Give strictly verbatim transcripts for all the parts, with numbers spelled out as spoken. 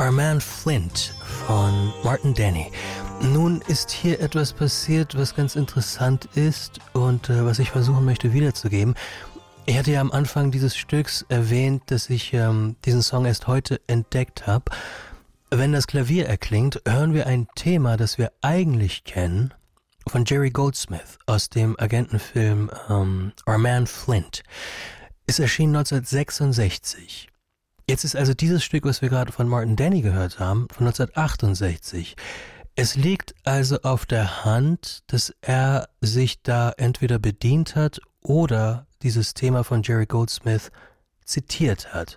Our Man Flint von Martin Denny. Nun ist hier etwas passiert, was ganz interessant ist und äh, was ich versuchen möchte wiederzugeben. Ich hatte ja am Anfang dieses Stücks erwähnt, dass ich ähm, diesen Song erst heute entdeckt habe. Wenn das Klavier erklingt, hören wir ein Thema, das wir eigentlich kennen, von Jerry Goldsmith aus dem Agentenfilm ähm, Our Man Flint. Es erschien neunzehnhundertsechsundsechzig. Jetzt ist also dieses Stück, was wir gerade von Martin Denny gehört haben, von neunzehnhundertachtundsechzig. Es liegt also auf der Hand, dass er sich da entweder bedient hat oder dieses Thema von Jerry Goldsmith zitiert hat.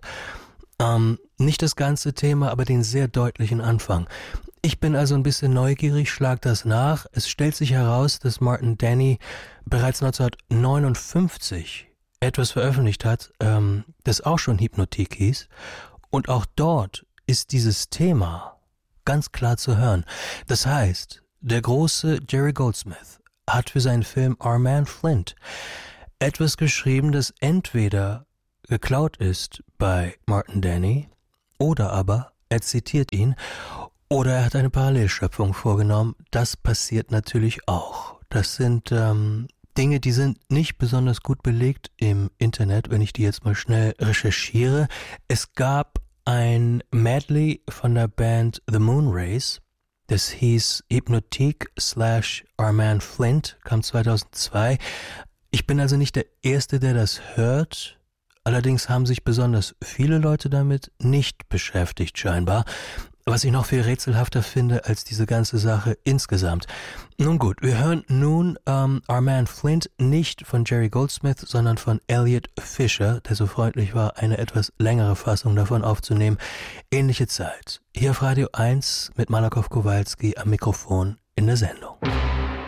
Ähm, nicht das ganze Thema, aber den sehr deutlichen Anfang. Ich bin also ein bisschen neugierig, schlag das nach. Es stellt sich heraus, dass Martin Denny bereits neunzehnhundertneunundfünfzig etwas veröffentlicht hat, ähm, das auch schon Hypnotique hieß. Und auch dort ist dieses Thema ganz klar zu hören. Das heißt, der große Jerry Goldsmith hat für seinen Film Our Man Flint etwas geschrieben, das entweder geklaut ist bei Martin Denny oder aber er zitiert ihn oder er hat eine Parallelschöpfung vorgenommen. Das passiert natürlich auch. Das sind ähm, Dinge, die sind nicht besonders gut belegt im Internet, wenn ich die jetzt mal schnell recherchiere. Es gab ein Medley von der Band The Moonrays, das hieß Hypnotique slash Our Man Flint, kam zweitausendzwei. Ich bin also nicht der Erste, der das hört, allerdings haben sich besonders viele Leute damit nicht beschäftigt scheinbar. Was ich noch viel rätselhafter finde als diese ganze Sache insgesamt. Nun gut, wir hören nun ähm, Our Man Flint nicht von Jerry Goldsmith, sondern von Elliot Fischer, der so freundlich war, eine etwas längere Fassung davon aufzunehmen. Ähnliche Zeit. Hier auf Radio eins mit Malakow Kowalski am Mikrofon in der Sendung.